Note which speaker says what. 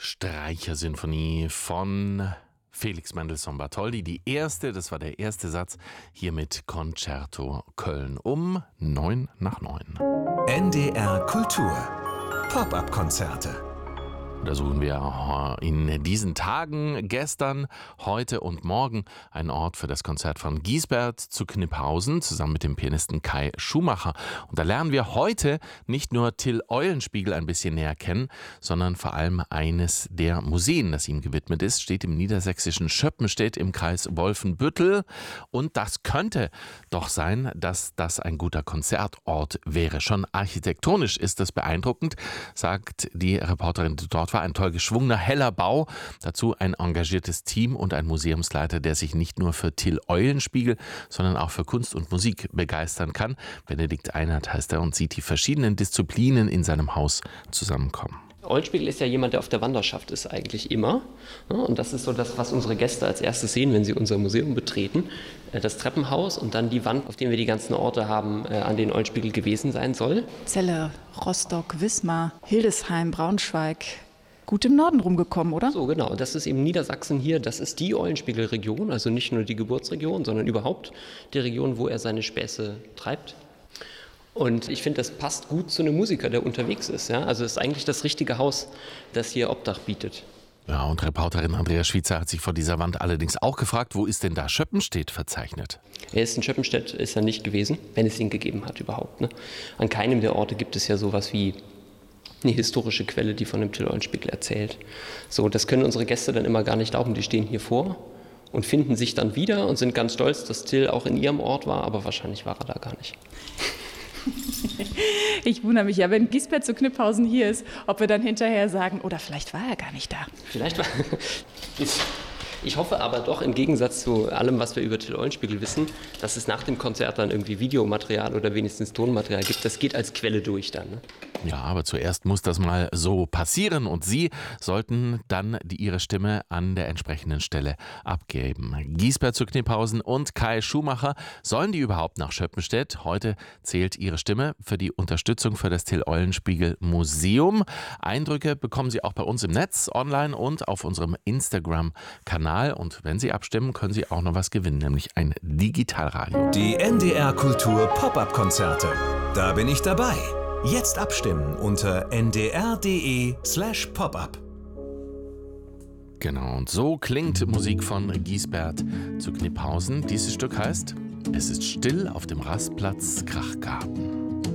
Speaker 1: Streichersinfonie von Felix Mendelssohn Bartholdy. Das war der erste Satz hier mit Concerto Köln um 8:09.
Speaker 2: NDR Kultur. Pop-up-Konzerte.
Speaker 1: Da suchen wir in diesen Tagen, gestern, heute und morgen einen Ort für das Konzert von Giesbert zu Kniphausen zusammen mit dem Pianisten Kai Schumacher. Und da lernen wir heute nicht nur Till Eulenspiegel ein bisschen näher kennen, sondern vor allem eines der Museen, das ihm gewidmet ist, steht im niedersächsischen Schöppenstedt im Kreis Wolfenbüttel. Und das könnte doch sein, dass das ein guter Konzertort wäre. Schon architektonisch ist das beeindruckend, sagt die Reporterin, die dort war. Ein toll geschwungener, heller Bau, dazu ein engagiertes Team und ein Museumsleiter, der sich nicht nur für Till Eulenspiegel, sondern auch für Kunst und Musik begeistern kann. Benedikt Einert heißt er und sieht die verschiedenen Disziplinen in seinem Haus zusammenkommen.
Speaker 3: Eulenspiegel ist ja jemand, der auf der Wanderschaft ist eigentlich immer. Und das ist so das, was unsere Gäste als erstes sehen, wenn sie unser Museum betreten. Das Treppenhaus und dann die Wand, auf der wir die ganzen Orte haben, an denen Eulenspiegel gewesen sein soll.
Speaker 4: Celle, Rostock, Wismar, Hildesheim, Braunschweig. Gut im Norden rumgekommen, oder?
Speaker 3: So, genau. Das ist eben Niedersachsen hier. Das ist die Eulenspiegel-Region, also nicht nur die Geburtsregion, sondern überhaupt die Region, wo er seine Späße treibt. Und ich finde, das passt gut zu einem Musiker, der unterwegs ist. Ja? Also es ist eigentlich das richtige Haus, das hier Obdach bietet.
Speaker 1: Ja, und Reporterin Andrea Schweizer hat sich vor dieser Wand allerdings auch gefragt, wo ist denn da Schöppenstedt verzeichnet?
Speaker 3: Er ist in Schöppenstedt, ist er nicht gewesen, wenn es ihn gegeben hat überhaupt. Ne? An keinem der Orte gibt es ja sowas wie eine historische Quelle, die von dem Till Eulenspiegel erzählt. So, das können unsere Gäste dann immer gar nicht glauben. Die stehen hier vor und finden sich dann wieder und sind ganz stolz, dass Till auch in ihrem Ort war, aber wahrscheinlich war er da gar nicht.
Speaker 4: Ich wundere mich ja, wenn Giesbert zu Kniphausen hier ist, ob wir dann hinterher sagen, oder vielleicht war er gar nicht da.
Speaker 3: Vielleicht war Ich hoffe aber doch, im Gegensatz zu allem, was wir über Till Eulenspiegel wissen, dass es nach dem Konzert dann irgendwie Videomaterial oder wenigstens Tonmaterial gibt. Das geht als Quelle durch dann. Ne?
Speaker 1: Ja, aber zuerst muss das mal so passieren und Sie sollten dann Ihre Stimme an der entsprechenden Stelle abgeben. Giesbert zu Kniphausen und Kai Schumacher, sollen die überhaupt nach Schöppenstedt? Heute zählt Ihre Stimme für die Unterstützung für das Till Eulenspiegel Museum. Eindrücke bekommen Sie auch bei uns im Netz, online und auf unserem Instagram-Kanal. Und wenn Sie abstimmen, können Sie auch noch was gewinnen, nämlich ein Digitalradio.
Speaker 2: Die NDR Kultur Pop-up-Konzerte. Da bin ich dabei. Jetzt abstimmen unter ndr.de/popup.
Speaker 1: Genau, und so klingt Musik von Giesbert zu Kniphausen. Dieses Stück heißt Es ist still auf dem Rastplatz Krachgarten.